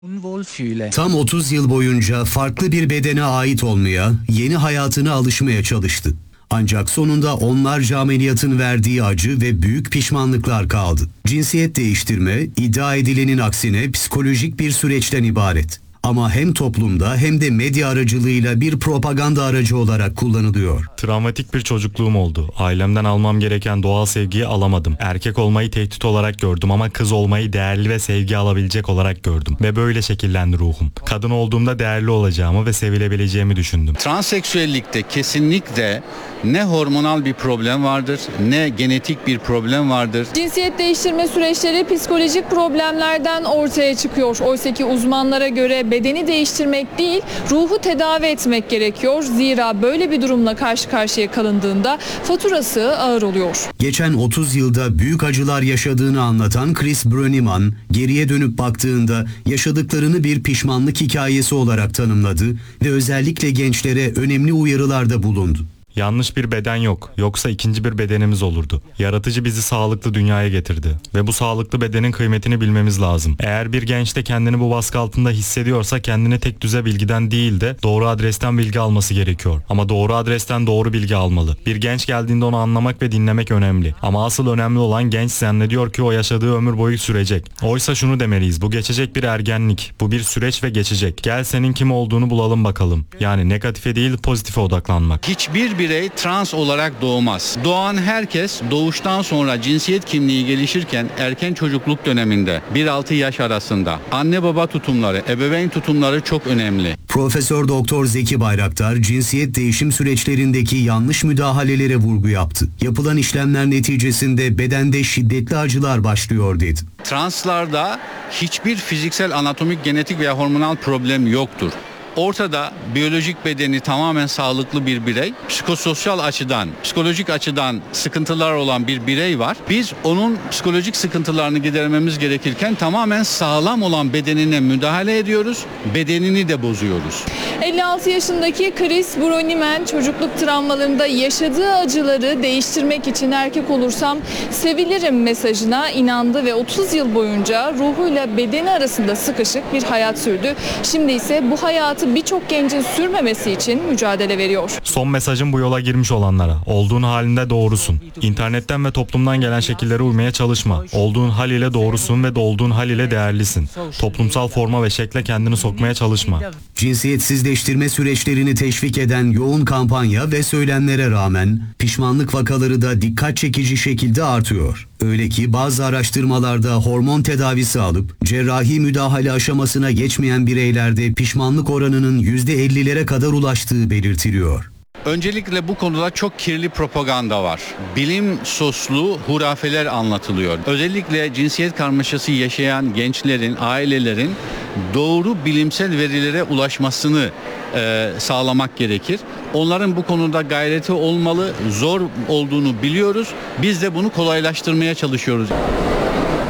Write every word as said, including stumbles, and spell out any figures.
Tam otuz yıl boyunca farklı bir bedene ait olmaya, yeni hayatına alışmaya çalıştı. Ancak sonunda onlarca ameliyatın verdiği acı ve büyük pişmanlıklar kaldı. Cinsiyet değiştirme, iddia edilenin aksine psikolojik bir süreçten ibaret. Ama hem toplumda hem de medya aracılığıyla bir propaganda aracı olarak kullanılıyor. Travmatik bir çocukluğum oldu. Ailemden almam gereken doğal sevgiyi alamadım. Erkek olmayı tehdit olarak gördüm ama kız olmayı değerli ve sevgi alabilecek olarak gördüm. Ve böyle şekillendi ruhum. Kadın olduğumda değerli olacağımı ve sevilebileceğimi düşündüm. Transseksüellikte kesinlikle ne hormonal bir problem vardır, ne genetik bir problem vardır. Cinsiyet değiştirme süreçleri psikolojik problemlerden ortaya çıkıyor. Oysa ki uzmanlara göre bedeni değiştirmek değil, ruhu tedavi etmek gerekiyor. Zira böyle bir durumla karşı karşıya kalındığında faturası ağır oluyor. Geçen otuz yılda büyük acılar yaşadığını anlatan Chris Brönniman, geriye dönüp baktığında yaşadıklarını bir pişmanlık hikayesi olarak tanımladı ve özellikle gençlere önemli uyarılarda bulundu. Yanlış bir beden yok. Yoksa ikinci bir bedenimiz olurdu. Yaratıcı bizi sağlıklı dünyaya getirdi. Ve bu sağlıklı bedenin kıymetini bilmemiz lazım. Eğer bir genç de kendini bu baskı altında hissediyorsa kendini tek düze bilgiden değil de doğru adresten bilgi alması gerekiyor. Ama doğru adresten doğru bilgi almalı. Bir genç geldiğinde onu anlamak ve dinlemek önemli. Ama asıl önemli olan genç zannediyor ki o yaşadığı ömür boyu sürecek. Oysa şunu demeliyiz. Bu geçecek bir ergenlik. Bu bir süreç ve geçecek. Gel senin kim olduğunu bulalım bakalım. Yani negatife değil pozitife odaklanmak. Hiçbir birey trans olarak doğmaz. Doğan herkes doğuştan sonra cinsiyet kimliği gelişirken erken çocukluk döneminde bir altı yaş arasında anne baba tutumları, ebeveyn tutumları çok önemli. Profesör Doktor Zeki Bayraktar cinsiyet değişim süreçlerindeki yanlış müdahalelere vurgu yaptı. Yapılan işlemler neticesinde bedende şiddetli acılar başlıyor dedi. Translarda hiçbir fiziksel, anatomik, genetik veya hormonal problem yoktur. Ortada biyolojik bedeni tamamen sağlıklı bir birey, psikososyal açıdan, psikolojik açıdan sıkıntılar olan bir birey var. Biz onun psikolojik sıkıntılarını gidermemiz gerekirken tamamen sağlam olan bedenine müdahale ediyoruz, bedenini de bozuyoruz. elli altı yaşındaki Chris Brönniman çocukluk travmalarında yaşadığı acıları değiştirmek için erkek olursam sevilirim mesajına inandı ve otuz yıl boyunca ruhuyla bedeni arasında sıkışık bir hayat sürdü. Şimdi ise bu hayatı birçok gencin sürmemesi için mücadele veriyor. Son mesajım bu yola girmiş olanlara. Olduğun halinde doğrusun. İnternetten ve toplumdan gelen şekillere uymaya çalışma. Olduğun hal ile doğrusun ve olduğun hal ile değerlisin. Toplumsal forma ve şekle kendini sokmaya çalışma. Cinsiyetsizleştirme süreçlerini teşvik eden yoğun kampanya ve söylemlere rağmen pişmanlık vakaları da dikkat çekici şekilde artıyor. Öyle ki bazı araştırmalarda hormon tedavisi alıp cerrahi müdahale aşamasına geçmeyen bireylerde pişmanlık oranının yüzde ellilere kadar ulaştığı belirtiliyor. Öncelikle bu konuda çok kirli propaganda var. Bilim soslu hurafeler anlatılıyor. Özellikle cinsiyet karmaşası yaşayan gençlerin, ailelerin doğru bilimsel verilere ulaşmasını e, sağlamak gerekir. Onların bu konuda gayreti olmalı, zor olduğunu biliyoruz. Biz de bunu kolaylaştırmaya çalışıyoruz.